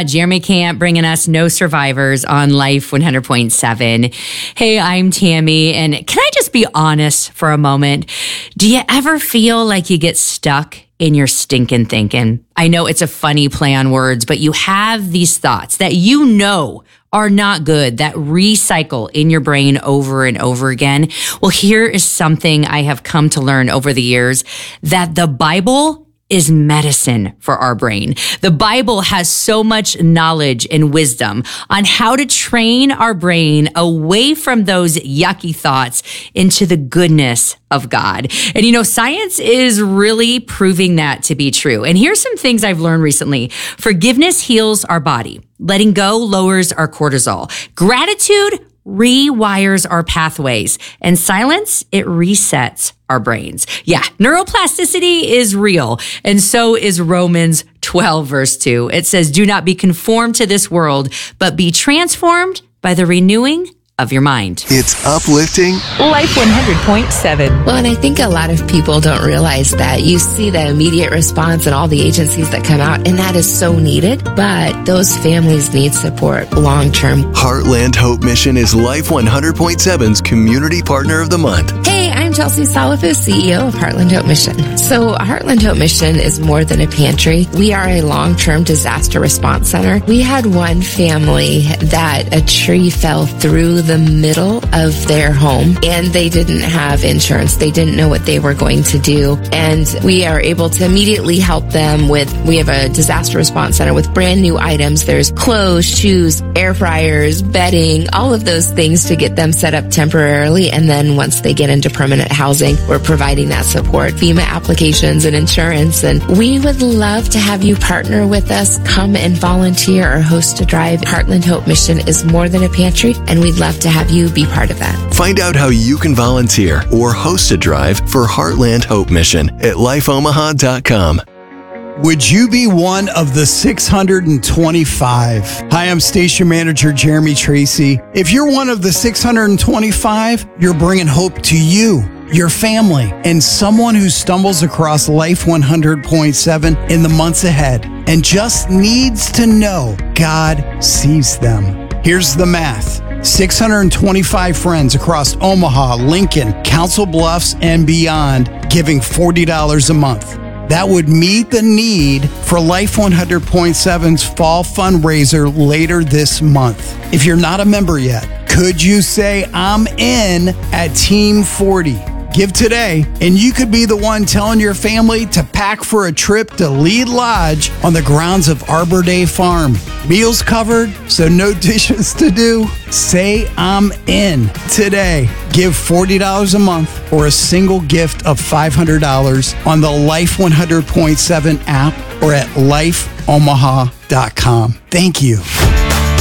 Jeremy Camp bringing us No Survivors on Life 100.7. Hey, I'm Tammy, and can I just be honest for a moment? Do you ever feel like you get stuck in your stinking thinking? I know it's a funny play on words, but you have these thoughts that you know are not good, that recycle in your brain over and over again. Well, here is something I have come to learn over the years, that the Bible is medicine for our brain. The Bible has so much knowledge and wisdom on how to train our brain away from those yucky thoughts into the goodness of God. And you know, science is really proving that to be true. And here's some things I've learned recently. Forgiveness heals our body. Letting go lowers our cortisol. Gratitude rewires our pathways, and silence, it resets our brains. Yeah, neuroplasticity is real, and so is Romans 12, verse 2. It says, do not be conformed to this world, but be transformed by the renewing of your mind. It's uplifting. Life 100.7. Well, and I think a lot of people don't realize that. You see the immediate response and all the agencies that come out, and that is so needed, but those families need support long-term. Heartland Hope Mission is Life 100.7's Community Partner of the Month. Hey, I'm Chelsea Salafus, CEO of Heartland Hope Mission. So Heartland Hope Mission is more than a pantry. We are a long-term disaster response center. We had one family that a tree fell through the middle of their home, and they didn't have insurance. They didn't know what they were going to do. And we are able to immediately help them we have a disaster response center with brand new items. There's clothes, shoes, air fryers, bedding, all of those things to get them set up temporarily. And then once they get into permanent housing, we're providing that support, FEMA applications and insurance. And we would love to have you partner with us. Come and volunteer or host a drive. Heartland Hope Mission is more than a pantry, and we'd love to have you be part of that. Find out how you can volunteer or host a drive for Heartland Hope Mission at lifeomaha.com. Would you be one of the 625? Hi, I'm Station Manager Jeremy Tracy. If you're one of the 625, you're bringing hope to you, your family, and someone who stumbles across Life 100.7 in the months ahead and just needs to know God sees them. Here's the math. 625 friends across Omaha, Lincoln, Council Bluffs, and beyond giving $40 a month. That would meet the need for Life 100.7's fall fundraiser later this month. If you're not a member yet, could you say, I'm in at Team 40? Give today, and you could be the one telling your family to pack for a trip to Lead Lodge on the grounds of Arbor Day Farm. Meals covered, so no dishes to do. Say I'm in today. Give $40 a month or a single gift of $500 on the Life 100.7 app or at lifeomaha.com. Thank you.